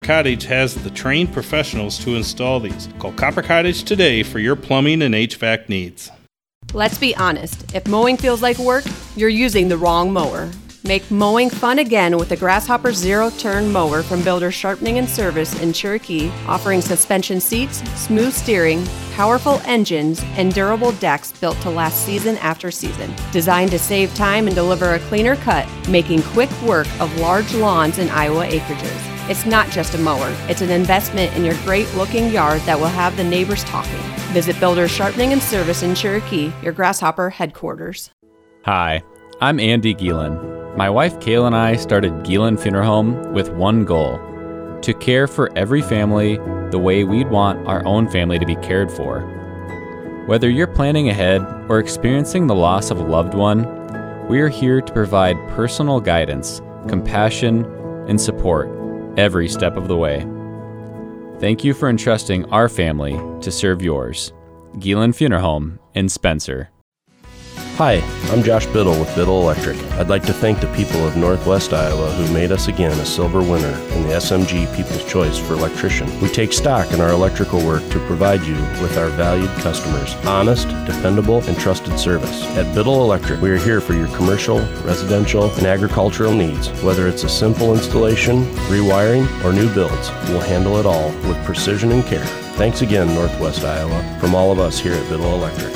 Cottage has the trained professionals to install these. Call Copper Cottage today for your plumbing and HVAC needs. Let's be honest, if mowing feels like work, you're using the wrong mower. Make mowing fun again with the Grasshopper Zero-Turn Mower from Builders Sharpening and Service in Cherokee, offering suspension seats, smooth steering, powerful engines, and durable decks built to last season after season. Designed to save time and deliver a cleaner cut, making quick work of large lawns and Iowa acreages. It's not just a mower, it's an investment in your great-looking yard that will have the neighbors talking. Visit Builders Sharpening and Service in Cherokee, your Grasshopper headquarters. Hi, I'm Andy Gielen. My wife Kayla and I started Gielen Funeral Home with one goal: to care for every family the way we'd want our own family to be cared for. Whether you're planning ahead or experiencing the loss of a loved one, we are here to provide personal guidance, compassion, and support every step of the way. Thank you for entrusting our family to serve yours. Gielen Funeral Home in Spencer. Hi, I'm Josh Biddle with Biddle Electric. I'd like to thank the people of Northwest Iowa who made us again a silver winner in the SMG People's Choice for Electrician. We take stock in our electrical work to provide you with our valued customers honest, dependable, and trusted service. At Biddle Electric, we are here for your commercial, residential, and agricultural needs. Whether it's a simple installation, rewiring, or new builds, we'll handle it all with precision and care. Thanks again, Northwest Iowa, from all of us here at Biddle Electric.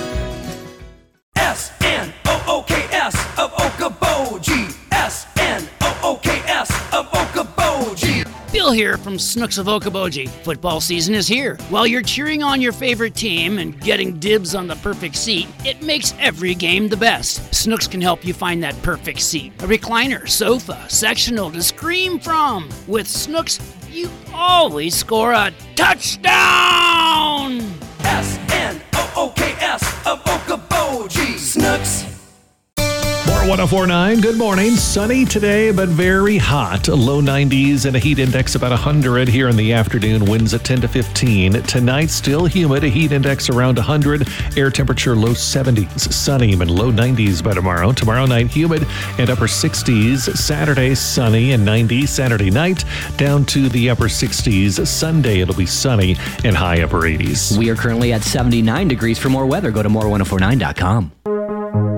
S-N-O-O-K-S of Okoboji. S-N-O-O-K-S of Okoboji. Bill here from Snooks of Okoboji. Football season is here. While you're cheering on your favorite team and getting dibs on the perfect seat, it makes every game the best. Snooks can help you find that perfect seat. A recliner, sofa, sectional to scream from. With Snooks, you always score a touchdown! S-N-O-O-K-S of Okoboji. Snooks. More 104.9. Good morning. Sunny today, but very hot. Low 90s and a heat index about 100 here in the afternoon. Winds at 10 to 15. Tonight, still humid. A heat index around 100. Air temperature low 70s. Sunny and low 90s by tomorrow. Tomorrow night, humid and upper 60s. Saturday, sunny and 90. Saturday night, down to the upper 60s. Sunday, it'll be sunny and high upper 80s. We are currently at 79 degrees. For more weather, go to more1049.com.